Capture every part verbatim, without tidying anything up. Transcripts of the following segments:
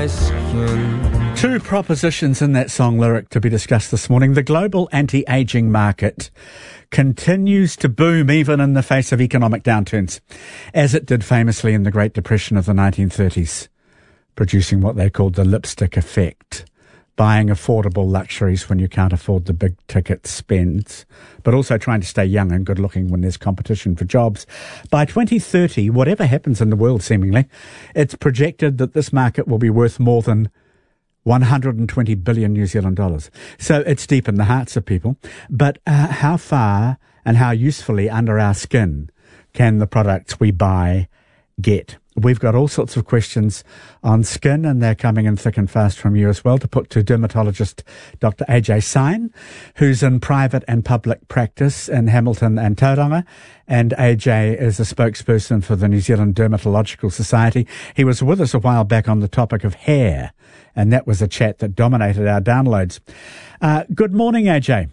my skin. Two propositions in that song lyric to be discussed this morning. The global anti-aging market continues to boom even in the face of economic downturns, as it did famously in the Great Depression of the nineteen thirties, producing what they called the lipstick effect, buying affordable luxuries when you can't afford the big ticket spends, but also trying to stay young and good looking when there's competition for jobs. By twenty thirty, whatever happens in the world seemingly, it's projected that this market will be worth more than one hundred twenty billion New Zealand dollars. So it's deep in the hearts of people. But uh, how far and how usefully under our skin can the products we buy get? We've got all sorts of questions on skin, and they're coming in thick and fast from you as well, to put to dermatologist Doctor A J Syne, who's in private and public practice in Hamilton and Tauranga. And A J is a spokesperson for the New Zealand Dermatological Society. He was with us a while back on the topic of hair, and that was a chat that dominated our downloads. Uh, good morning, A J.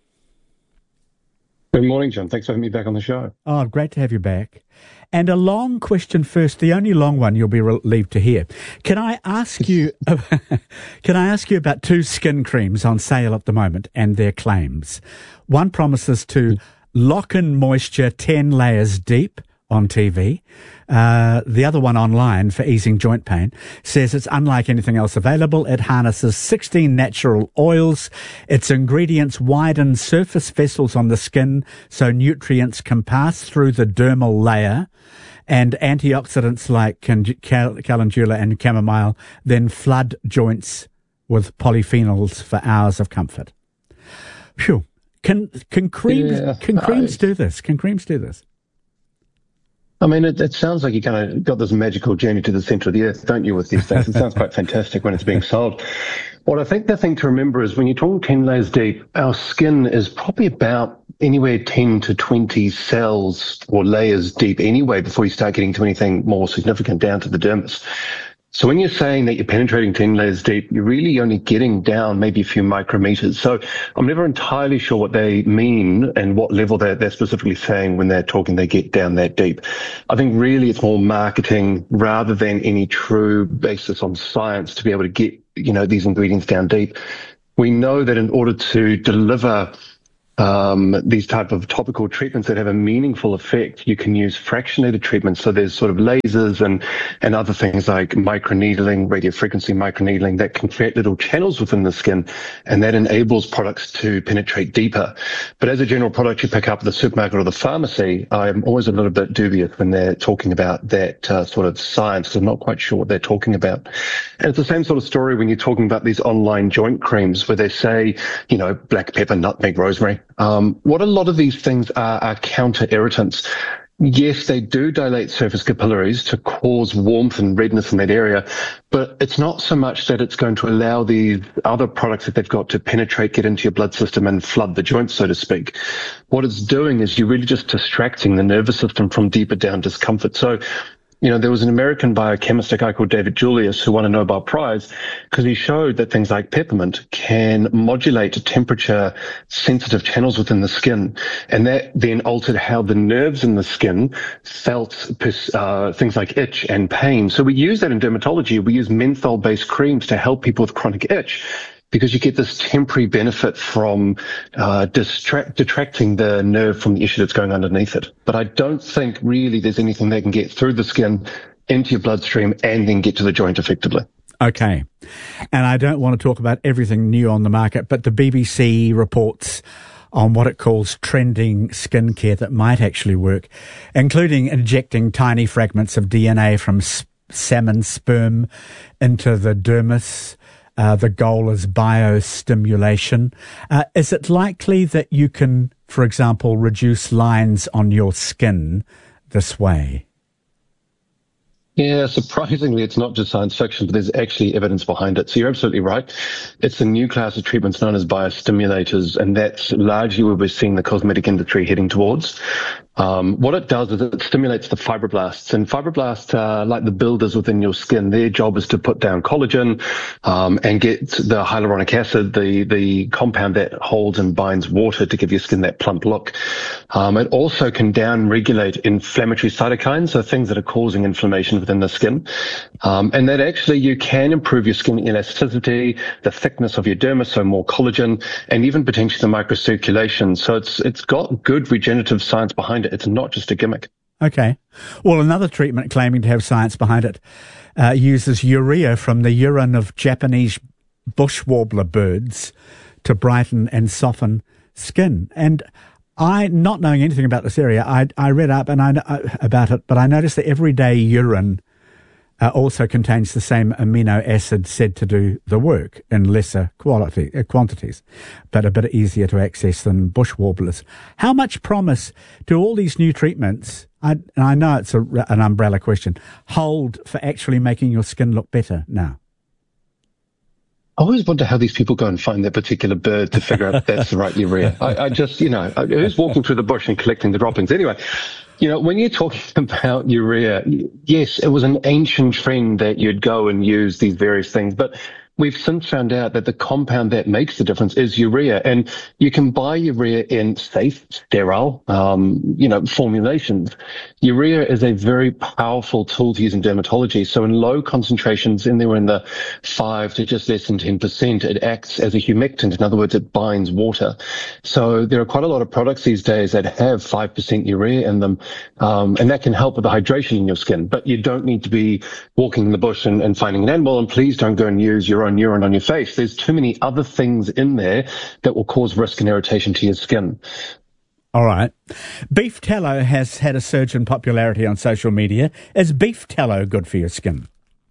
Good morning, John. Thanks for having me back on the show. Oh, great to have you back. And a long question first, the only long one you'll be relieved to hear. Can I ask you, can I ask you about two skin creams on sale at the moment and their claims? One promises to lock in moisture ten layers deep on T V. Uh, the other one online for easing joint pain says it's unlike anything else available. It harnesses sixteen natural oils. Its ingredients widen surface vessels on the skin so nutrients can pass through the dermal layer, and antioxidants like cal- calendula and chamomile then flood joints with polyphenols for hours of comfort. Phew. Can, can creams, yeah, can creams do this? Can creams do this? I mean, it, it sounds like you kind of got this magical journey to the center of the earth, don't you, with these things? It sounds quite fantastic when it's being sold. What I think the thing to remember is when you're talking ten layers deep, our skin is probably about anywhere ten to twenty cells or layers deep anyway before you start getting to anything more significant down to the dermis. So when you're saying that you're penetrating ten layers deep, you're really only getting down maybe a few micrometers. So I'm never entirely sure what they mean and what level they're, they're specifically saying when they're talking they get down that deep. I think really it's more marketing rather than any true basis on science to be able to get, you know, these ingredients down deep. We know that in order to deliver Um, these type of topical treatments that have a meaningful effect, you can use fractionated treatments. So there's sort of lasers and, and other things like microneedling, radiofrequency microneedling that can create little channels within the skin, and that enables products to penetrate deeper. But as a general product you pick up at the supermarket or the pharmacy, I'm always a little bit dubious when they're talking about that uh, sort of science, because I'm not quite sure what they're talking about. And it's the same sort of story when you're talking about these online joint creams where they say, you know, black pepper, nutmeg, rosemary. Um, what a lot of these things are, are counter irritants. Yes, they do dilate surface capillaries to cause warmth and redness in that area, but it's not so much that it's going to allow these other products that they've got to penetrate, get into your blood system and flood the joints, so to speak. What it's doing is you're really just distracting the nervous system from deeper down discomfort. So, you know, there was an American biochemist, a guy called David Julius, who won a Nobel Prize because he showed that things like peppermint can modulate temperature-sensitive channels within the skin, and that then altered how the nerves in the skin felt uh, things like itch and pain. So we use that in dermatology. We use menthol-based creams to help people with chronic itch, because you get this temporary benefit from uh, distract, detracting the nerve from the issue that's going underneath it. But I don't think really there's anything they can get through the skin into your bloodstream and then get to the joint effectively. Okay. And I don't want to talk about everything new on the market, but the B B C reports on what it calls trending skincare that might actually work, including injecting tiny fragments of D N A from sp- salmon sperm into the dermis. Uh, the goal is biostimulation. Uh, is it likely that you can, for example, reduce lines on your skin this way? Yeah, surprisingly, it's not just science fiction, but there's actually evidence behind it. So you're absolutely right. It's a new class of treatments known as biostimulators, and that's largely where we're seeing the cosmetic industry heading towards. Um, what it does is it stimulates the fibroblasts, and fibroblasts are like the builders within your skin. Their job is to put down collagen um, and get the hyaluronic acid, the the compound that holds and binds water to give your skin that plump look. Um, it also can down-regulate inflammatory cytokines, so things that are causing inflammation within the skin. Um, and that actually you can improve your skin elasticity, the thickness of your dermis, so more collagen, and even potentially the microcirculation. So it's it's got good regenerative science behind it. It's not just a gimmick. Okay. Well, another treatment claiming to have science behind it uh, uses urea from the urine of Japanese bush warbler birds to brighten and soften skin. And I, not knowing anything about this area, I, I read up and I uh, about it, but I noticed that everyday urine uh, also contains the same amino acid said to do the work in lesser quality uh, quantities, but a bit easier to access than bush warblers. How much promise do all these new treatments, I, and I know it's a, an umbrella question, hold for actually making your skin look better now? I always wonder how these people go and find that particular bird to figure out if that's the right urea. I, I just, you know, who's walking through the bush and collecting the droppings? Anyway, you know, when you're talking about urea, yes, it was an ancient trend that you'd go and use these various things, but we've since found out that the compound that makes the difference is urea, and you can buy urea in safe, sterile, um, you know, formulations. Urea is a very powerful tool to use in dermatology. So in low concentrations, in there in the five to just less than ten percent, it acts as a humectant. In other words, it binds water. So there are quite a lot of products these days that have five percent urea in them, um, and that can help with the hydration in your skin. But you don't need to be walking in the bush and, and finding an animal, and please don't go and use your own urine on your face. There's too many other things in there that will cause risk and irritation to your skin. All right. Beef tallow has had a surge in popularity on social media. Is beef tallow good for your skin?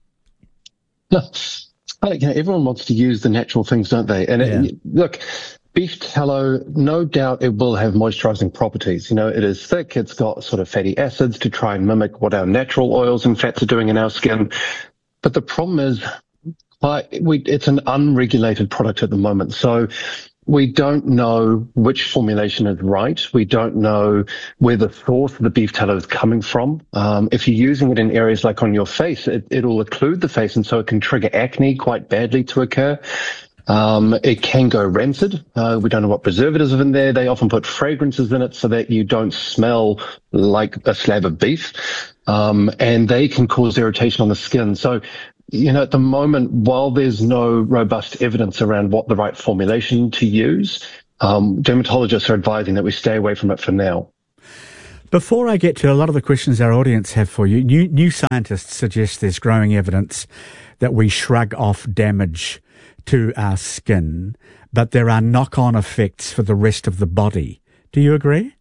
No. I, you know, everyone wants to use the natural things, don't they? And yeah. it, look, beef tallow, no doubt it will have moisturizing properties. You know, it is thick. It's got sort of fatty acids to try and mimic what our natural oils and fats are doing in our skin. But the problem is, Uh, we, it's an unregulated product at the moment. So we don't know which formulation is right. We don't know where the source of the beef tallow is coming from. Um, if you're using it in areas like on your face, it, it'll occlude the face, and so it can trigger acne quite badly to occur. Um, it can go rancid. Uh, we don't know what preservatives are in there. They often put fragrances in it so that you don't smell like a slab of beef. Um, and they can cause irritation on the skin. So, you know, at the moment, while there's no robust evidence around what the right formulation to use, um, dermatologists are advising that we stay away from it for now. Before I get to a lot of the questions our audience have for you, new, new scientists suggest there's growing evidence that we shrug off damage to our skin, but there are knock-on effects for the rest of the body. Do you agree?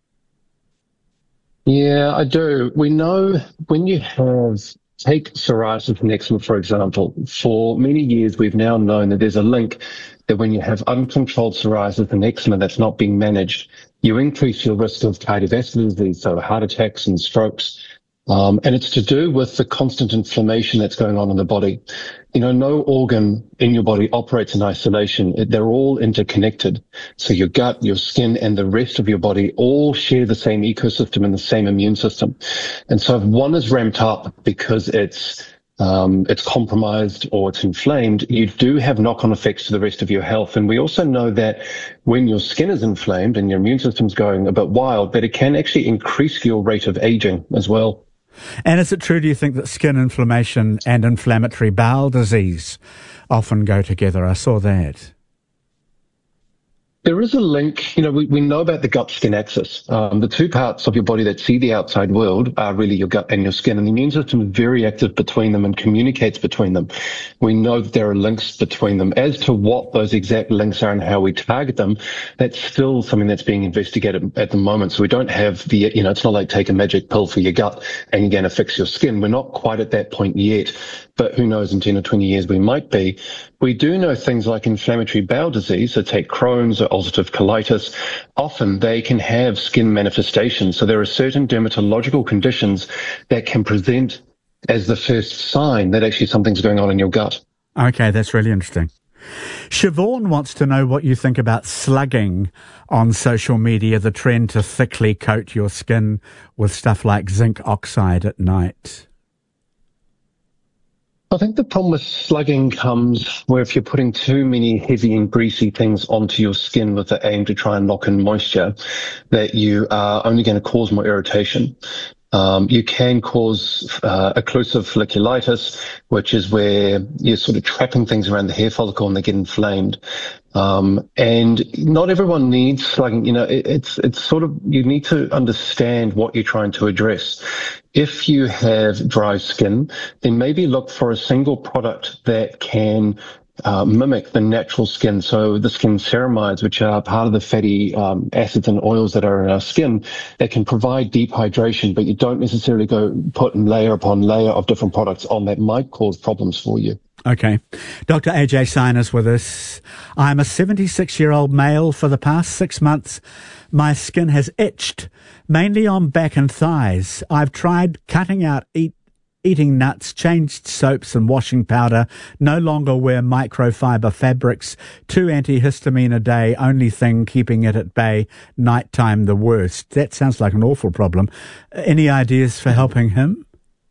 Yeah, I do. We know when you have... Take psoriasis and eczema, for example. For many years, we've now known that there's a link that when you have uncontrolled psoriasis and eczema that's not being managed, you increase your risk of cardiovascular disease, so heart attacks and strokes. Um, and it's to do with the constant inflammation that's going on in the body. You know, no organ in your body operates in isolation. It, they're all interconnected. So your gut, your skin, and the rest of your body all share the same ecosystem and the same immune system. And so if one is ramped up because it's um, it's compromised or it's inflamed, you do have knock-on effects to the rest of your health. And we also know that when your skin is inflamed and your immune system's going a bit wild, that it can actually increase your rate of aging as well. And is it true, do you think, that skin inflammation and inflammatory bowel disease often go together? I saw that. There is a link. You know, we, we know about the gut-skin axis. Um, the two parts of your body that see the outside world are really your gut and your skin, and the immune system is very active between them and communicates between them. We know that there are links between them. As to what those exact links are and how we target them, that's still something that's being investigated at the moment. So we don't have the, you know, it's not like take a magic pill for your gut and you're going to fix your skin. We're not quite at that point yet, but who knows, in ten or twenty years we might be. We do know things like inflammatory bowel disease, so take Crohn's or ulcerative colitis. Often they can have skin manifestations. So there are certain dermatological conditions that can present as the first sign that actually something's going on in your gut. Okay, that's really interesting. Siobhan wants to know what you think about slugging on social media, the trend to thickly coat your skin with stuff like zinc oxide at night. I think the problem with slugging comes where if you're putting too many heavy and greasy things onto your skin with the aim to try and lock in moisture, that you are only going to cause more irritation. Um, you can cause uh, occlusive folliculitis, which is where you're sort of trapping things around the hair follicle and they get inflamed. Um, and not everyone needs slugging. You know, it, it's it's sort of, you need to understand what you're trying to address. If you have dry skin, then maybe look for a single product that can Uh, mimic the natural skin. So the skin ceramides, which are part of the fatty um, acids and oils that are in our skin, that can provide deep hydration, but you don't necessarily go put layer upon layer of different products on that might cause problems for you. Okay. Doctor A J Sine is with us. I'm a seventy-six-year-old male. For the past six months, my skin has itched, mainly on back and thighs. I've tried cutting out eat eating nuts, changed soaps and washing powder, no longer wear microfiber fabrics, two antihistamine a day, only thing keeping it at bay, nighttime the worst. That sounds like an awful problem. Any ideas for helping him?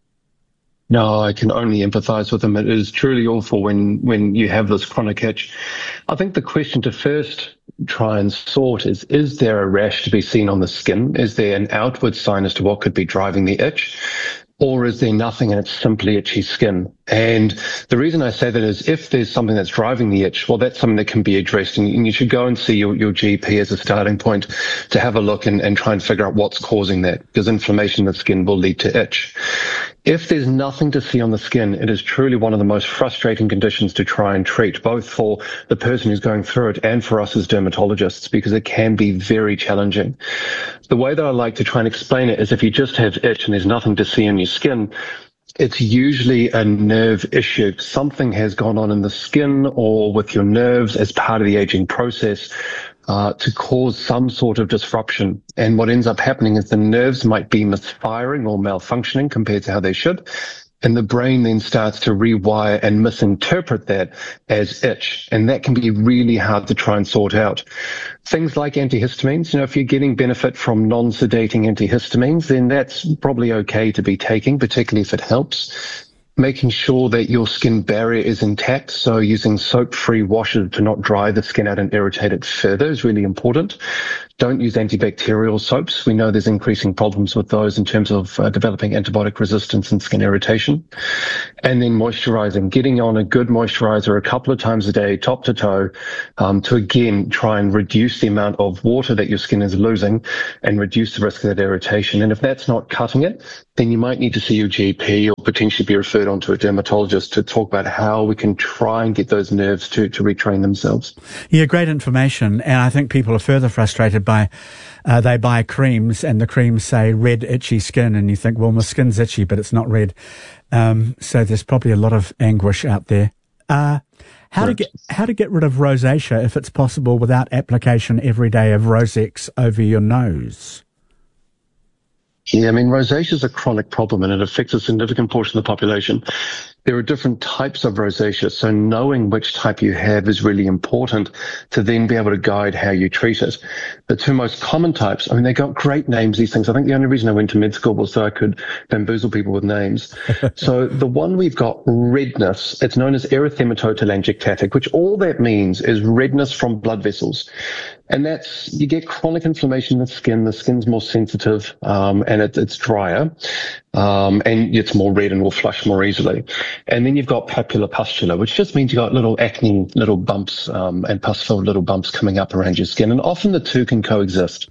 No, I can only empathize with him. It is truly awful when, when you have this chronic itch. I think the question to first try and sort is, is there a rash to be seen on the skin? Is there an outward sign as to what could be driving the itch? Or is there nothing and it's simply itchy skin? And the reason I say that is if there's something that's driving the itch, well, that's something that can be addressed, and you should go and see your, your G P as a starting point to have a look and, and try and figure out what's causing that, because inflammation of the skin will lead to itch. If there's nothing to see on the skin, it is truly one of the most frustrating conditions to try and treat, both for the person who's going through it and for us as dermatologists, because it can be very challenging. The way that I like to try and explain it is if you just have itch and there's nothing to see on your skin, it's usually a nerve issue. Something has gone on in the skin or with your nerves as part of the aging process uh, to cause some sort of disruption. And what ends up happening is the nerves might be misfiring or malfunctioning compared to how they should. And the brain then starts to rewire and misinterpret that as itch. And that can be really hard to try and sort out. Things like antihistamines, you know, if you're getting benefit from non-sedating antihistamines, then that's probably okay to be taking, particularly if it helps. Making sure that your skin barrier is intact, so using soap-free washes to not dry the skin out and irritate it further is really important. Don't use antibacterial soaps. We know there's increasing problems with those in terms of uh, developing antibiotic resistance and skin irritation. And then moisturizing, getting on a good moisturizer a couple of times a day, top to toe, um, to again try and reduce the amount of water that your skin is losing and reduce the risk of that irritation. And if that's not cutting it, then you might need to see your G P or potentially be referred on to a dermatologist to talk about how we can try and get those nerves to, to retrain themselves. Yeah, great information. And I think people are further frustrated by uh, they buy creams and the creams say red itchy skin, and you think, well, my skin's itchy, but it's not red. Um, so there's probably a lot of anguish out there. Uh, how to get how to get rid of rosacea, if it's possible, without application every day of Rosex over your nose? Yeah, I mean, rosacea is a chronic problem and it affects a significant portion of the population. There are different types of rosacea, so knowing which type you have is really important to then be able to guide how you treat it. The two most common types, I mean, they got great names, these things. I think the only reason I went to med school was so I could bamboozle people with names. So the one we've got, redness, it's known as erythematotelangiectatic, which all that means is redness from blood vessels. And that's, you get chronic inflammation in the skin, the skin's more sensitive, um, and it, it's drier, um, and it's more red and will flush more easily. And then you've got papulopustular, which just means you've got little acne, little bumps, um, and pus-filled little bumps coming up around your skin. And often the two can coexist.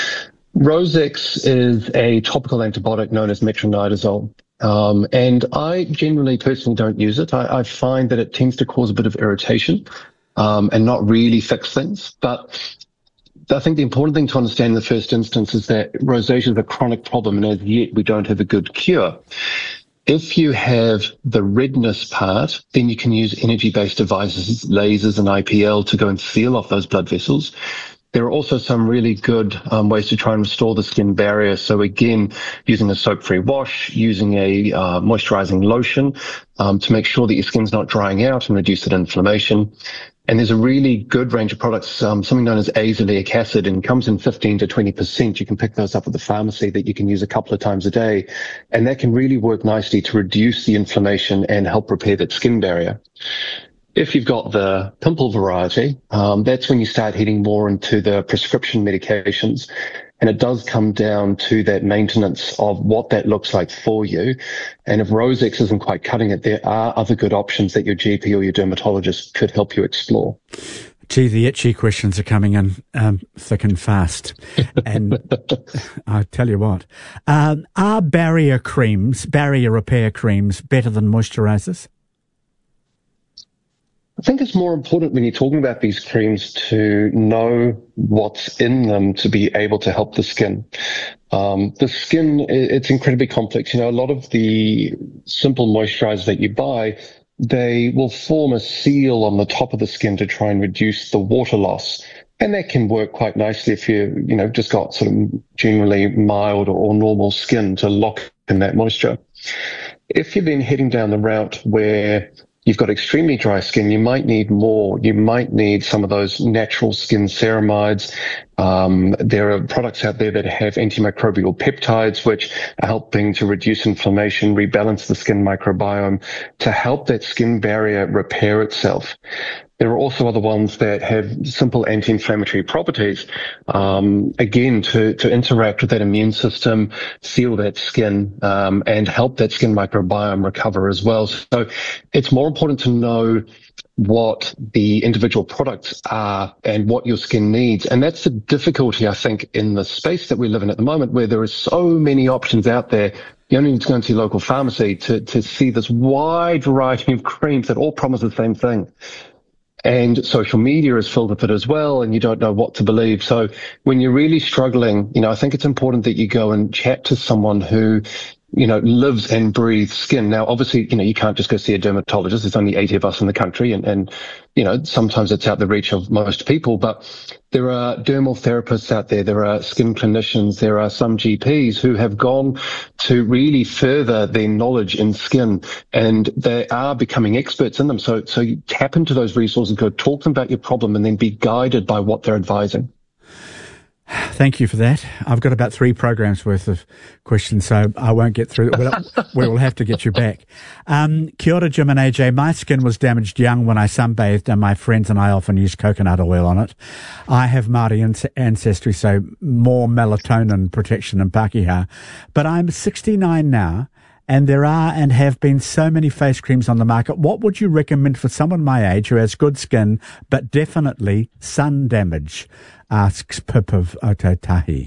Rosex is a topical antibiotic known as metronidazole. Um, and I generally personally don't use it. I, I find that it tends to cause a bit of irritation, um, and not really fix things. But I think the important thing to understand in the first instance is that rosacea is a chronic problem, and as yet we don't have a good cure. If you have the redness part, then you can use energy-based devices, lasers and I P L to go and seal off those blood vessels. There are also some really good um, ways to try and restore the skin barrier. So again, using a soap-free wash, using a uh, moisturizing lotion um, to make sure that your skin's not drying out and reduce that inflammation. And there's a really good range of products, um, something known as azelaic acid, and comes in fifteen to twenty percent. You can pick those up at the pharmacy that you can use a couple of times a day. And that can really work nicely to reduce the inflammation and help repair that skin barrier. If you've got the pimple variety, um, that's when you start heading more into the prescription medications. And it does come down to that maintenance of what that looks like for you. And if Rosex isn't quite cutting it, there are other good options that your G P or your dermatologist could help you explore. Gee, the itchy questions are coming in um, thick and fast. And I tell you what, um, are barrier creams, barrier repair creams, better than moisturizers? I think it's more important when you're talking about these creams to know what's in them to be able to help the skin. Um, the skin, it's incredibly complex. You know, a lot of the simple moisturizers that you buy, they will form a seal on the top of the skin to try and reduce the water loss. And that can work quite nicely if you, you know, just got sort of generally mild or normal skin to lock in that moisture. If you've been heading down the route where you've got extremely dry skin, you might need more. You might need some of those natural skin ceramides. Um, there are products out there that have antimicrobial peptides, which are helping to reduce inflammation, rebalance the skin microbiome, to help that skin barrier repair itself. There are also other ones that have simple anti-inflammatory properties, um, again, to, to interact with that immune system, seal that skin, um, and help that skin microbiome recover as well. So it's more important to know what the individual products are and what your skin needs. And that's the difficulty, I think, in the space that we live in at the moment, where there are so many options out there. You only need to go into your local pharmacy to, to see this wide variety of creams that all promise the same thing. And social media is filled with it as well, and you don't know what to believe. So when you're really struggling, you know, I think it's important that you go and chat to someone who, you know, lives and breathes skin. Now, obviously, you know, you can't just go see a dermatologist. There's only eighty of us in the country, and, and you know, sometimes it's out the reach of most people. But there are dermal therapists out there. There are skin clinicians. There are some G Ps who have gone to really further their knowledge in skin, and they are becoming experts in them. So, so you tap into those resources, go talk to them about your problem, and then be guided by what they're advising. Thank you for that. I've got about three programs worth of questions, so I won't get through it. We will have to get you back. Um, kia ora, Jim and A J. My skin was damaged young when I sunbathed, and my friends and I often use coconut oil on it. I have Māori ancestry, so more melatonin protection than Pākehā. But I'm sixty-nine now, and there are and have been so many face creams on the market. What would you recommend for someone my age who has good skin, but definitely sun damage? Asks Pip of Otautahi.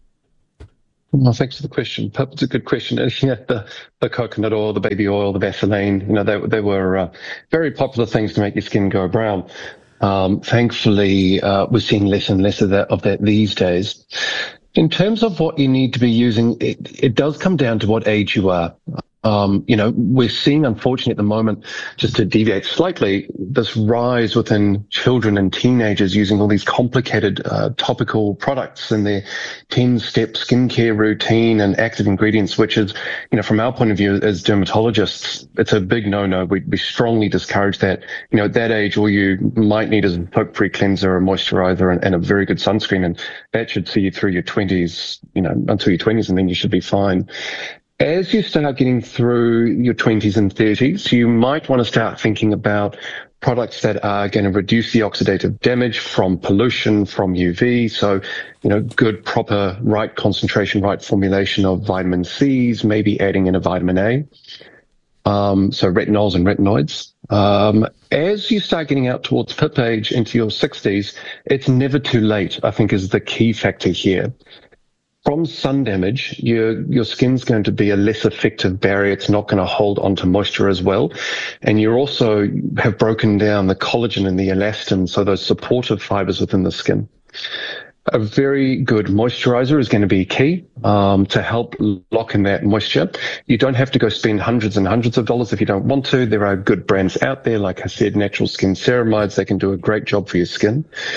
Well, thanks for the question, Pip. It's a good question. Yeah, the, the coconut oil, the baby oil, the Vaseline, you know, they, they were uh, very popular things to make your skin go brown. Um, thankfully, uh, we're seeing less and less of that, of that these days. In terms of what you need to be using, it, it does come down to what age you are. Um, you know, we're seeing, unfortunately, at the moment, just to deviate slightly, this rise within children and teenagers using all these complicated uh, topical products in their ten-step skincare routine and active ingredients, which is, you know, from our point of view as dermatologists, it's a big no-no. We, we strongly discourage that. You know, at that age, all you might need is a soap-free cleanser, a moisturizer, and, and a very good sunscreen, and that should see you through your twenties, you know, until your twenties, and then you should be fine. As you start getting through your twenties and thirties, you might want to start thinking about products that are going to reduce the oxidative damage from pollution, from U V. So, you know, good, proper, right concentration, right formulation of vitamin C's, maybe adding in a vitamin A. Um, so retinols and retinoids. Um, as you start getting out towards P I P age into your sixties, it's never too late, I think, is the key factor here. From sun damage, your your skin's going to be a less effective barrier. It's not going to hold onto moisture as well. And you also have broken down the collagen and the elastin, so those supportive fibers within the skin. A very good moisturizer is going to be key um, to help lock in that moisture. You don't have to go spend hundreds and hundreds of dollars if you don't want to. There are good brands out there, like I said, Natural Skin Ceramides. They can do a great job for your skin.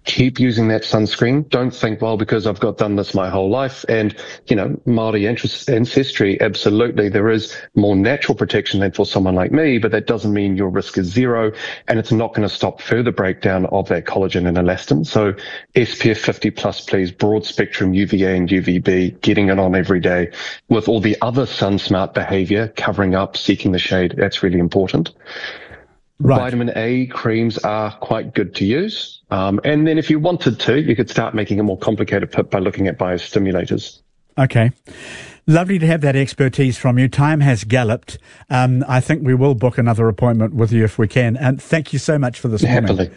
keep using that sunscreen. Don't think, well, because I've got done this my whole life and, you know, Māori ancestry, absolutely, there is more natural protection than for someone like me, but that doesn't mean your risk is zero, and it's not going to stop further breakdown of that collagen and elastin. So S P F fifty plus, please, broad spectrum U V A and U V B, getting it on every day with all the other sun smart behavior, covering up, seeking the shade. That's really important. Right. Vitamin A creams are quite good to use. Um, and then if you wanted to, you could start making a more complicated pip by looking at biostimulators. Okay. Lovely to have that expertise from you. Time has galloped. Um, I think we will book another appointment with you if we can. And thank you so much for this morning. Happily.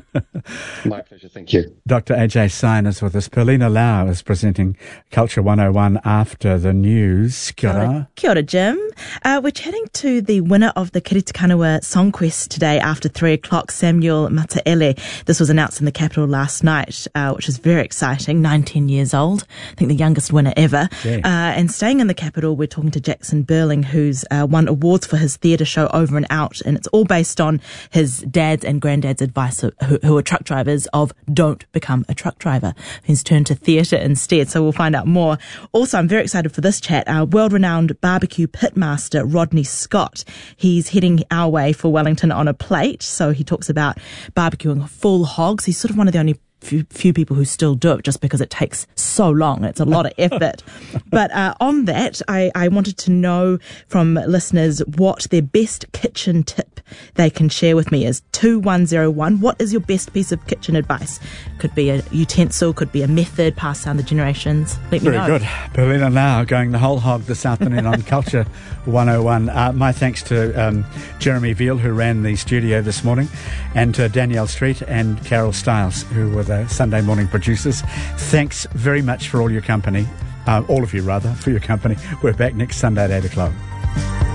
My pleasure. Thank you. Doctor A J Syne is with us. Perlina Lau is presenting Culture one oh one after the news. Kia ora. Kia ora, Jim. Uh, we're chatting to the winner of the Kiritikanua Song Quest today after three o'clock, Samuel Mataele. This was announced in the capital last night, uh, which is very exciting. nineteen years old. I think the youngest winner ever. Yeah. Uh, and staying in the capital, we're talking to Jackson Burling, who's uh, won awards for his theatre show Over and Out. And it's all based on his dad's and granddad's advice, who, who are truck drivers, of don't become a truck driver. He's turned to theatre instead. So we'll find out more. Also, I'm very excited for this chat. Our world-renowned barbecue pitmaster, Rodney Scott. He's heading our way for Wellington on a plate. So he talks about barbecuing full hogs. He's sort of one of the only Few, few people who still do it just because it takes so long. It's a lot of effort. But uh, on that, I, I wanted to know from listeners what their best kitchen tip they can share with me is. two one zero one. What is your best piece of kitchen advice? Could be a utensil, could be a method passed down the generations. Let me Very know. good. Perlina Lau going the whole hog this afternoon on Culture one oh one. Uh, my thanks to um, Jeremy Veal, who ran the studio this morning, and to Danielle Street and Carol Stiles, who were the Sunday morning producers. Thanks very much for all your company, uh, all of you rather, for your company. We're back next Sunday at eight o'clock.